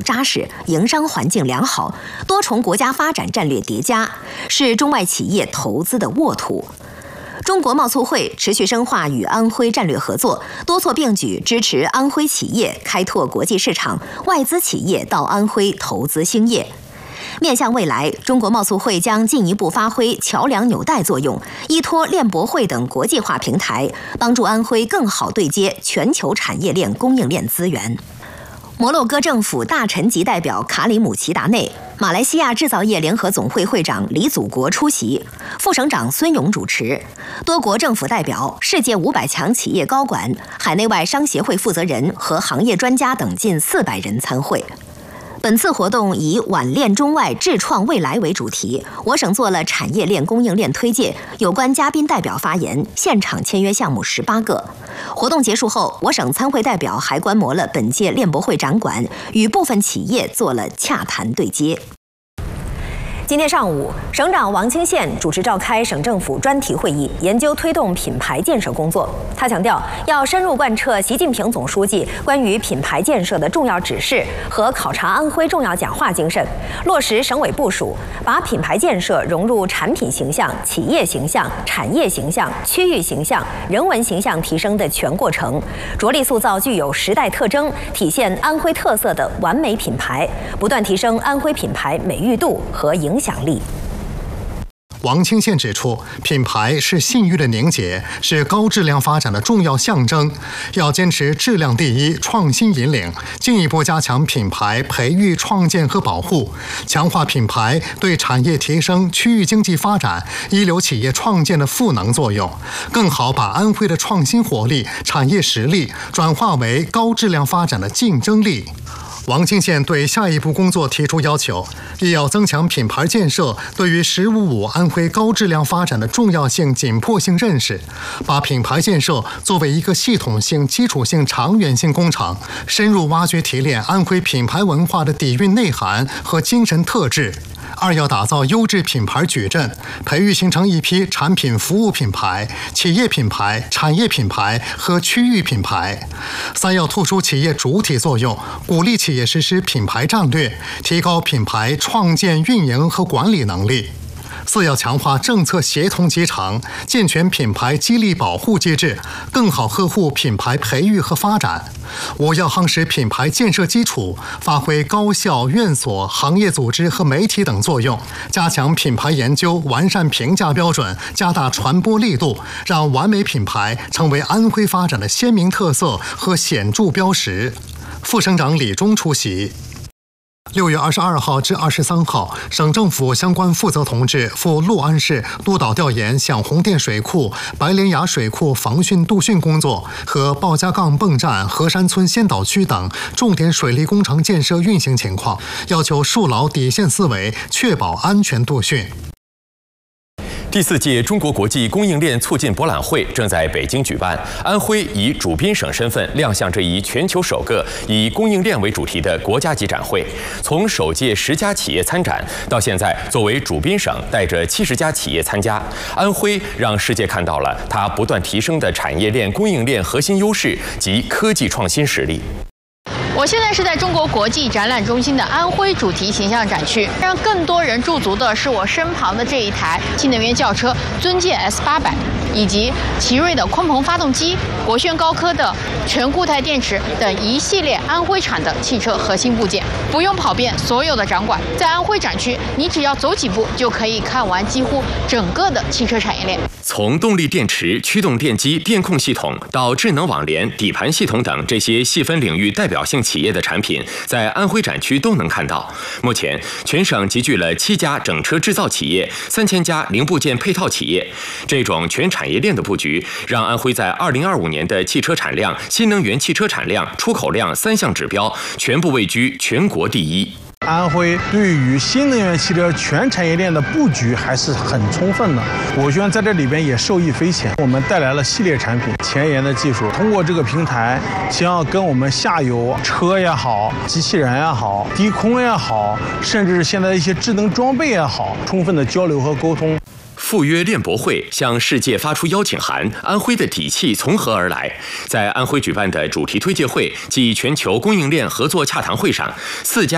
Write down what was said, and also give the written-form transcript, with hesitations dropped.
扎实，营商环境良好，多重国家发展战略叠加，是中外企业投资的沃土。中国贸促会持续深化与安徽战略合作，多措并举支持安徽企业开拓国际市场，外资企业到安徽投资兴业。面向未来，中国贸促会将进一步发挥桥梁纽带作用，依托链博会等国际化平台，帮助安徽更好对接全球产业链供应链资源。摩洛哥政府大臣级代表卡里姆齐达内、马来西亚制造业联合总会会长李祖国出席，副省长孙勇主持，多国政府代表、世界500强企业高管、海内外商协会负责人和行业专家等近400人参会。本次活动以挽链中外智创未来为主题，我省做了产业链供应链推介，有关嘉宾代表发言，现场签约项目18个。活动结束后，我省参会代表还观摩了本届链博会展馆，与部分企业做了洽谈对接。今天上午，省长王清县主持召开省政府专题会议，研究推动品牌建设工作。他强调，要深入贯彻习近平总书记关于品牌建设的重要指示和考察安徽重要讲话精神，落实省委部署，把品牌建设融入产品形象、企业形象、产业形象、区域形象、人文形象提升的全过程，着力塑造具有时代特征、体现安徽特色的完美品牌，不断提升安徽品牌美誉度和影响力。 王清县指出，品牌是信誉的凝结，是高质量发展的重要象征。要坚持质量第一、创新引领，进一步加强品牌培育、创建和保护，强化品牌对产业提升、区域经济发展、一流企业创建的赋能作用，更好把安徽的创新活力、产业实力转化为高质量发展的竞争力。王清县对下一步工作提出要求，一要增强品牌建设对于“15+5”安徽高质量发展的重要性、紧迫性认识，把品牌建设作为一个系统性、基础性、长远性工程，深入挖掘提炼安徽品牌文化的底蕴内涵和精神特质。二要打造优质品牌矩阵，培育形成一批产品服务品牌、企业品牌、产业品牌和区域品牌。三要突出企业主体作用，鼓励企业实施品牌战略，提高品牌创建、运营和管理能力。四要强化政策协同集成，健全品牌激励保护机制，更好呵护品牌培育和发展。五要夯实品牌建设基础，发挥高校、院所、行业组织和媒体等作用，加强品牌研究，完善评价标准，加大传播力度，让完美品牌成为安徽发展的鲜明特色和显著标识。副省长李忠出席。6月22号至23号，省政府相关负责同志赴六安市督导调研响洪店水库、白莲崖水库防汛杜汛工作和鲍家杠泵站、河山村先导区等重点水利工程建设运行情况，要求树牢底线思维，确保安全杜汛。 第4届中国国际供应链促进博览会正在北京举办，安徽以主宾省身份亮相这一全球首个以供应链为主题的国家级展会。从首届10家企业参展，到现在作为主宾省带着70家企业参加，安徽让世界看到了它不断提升的产业链、供应链核心优势及科技创新实力。 我现在是在中国国际展览中心的安徽主题形象展区，让更多人驻足的是我身旁的这一台新能源轿车尊界 S800，以及奇瑞的鲲鹏发动机、国轩高科的全固态电池等一系列安徽产的汽车核心部件。不用跑遍所有的展馆，在安徽展区，你只要走几步就可以看完几乎整个的汽车产业链。 从动力电池、驱动电机、电控系统到智能网联、底盘系统等这些细分领域代表性企业的产品，在安徽展区都能看到。目前，全省集聚了7家整车制造企业、3000家零部件配套企业。这种全产业链的布局，让安徽在2025年的汽车产量、新能源汽车产量、出口量3项指标全部位居全国第一。 安徽对于新能源汽车全产业链的布局还是很充分的，我觉得在这里边也受益匪浅。我们带来了系列产品、前沿的技术，通过这个平台，想要跟我们下游车也好、机器人也好、低空也好，甚至现在一些智能装备也好，充分的交流和沟通。 赴约链博会向世界发出邀请函，安徽的底气从何而来？在安徽举办的主题推介会暨全球供应链合作洽谈会上，4家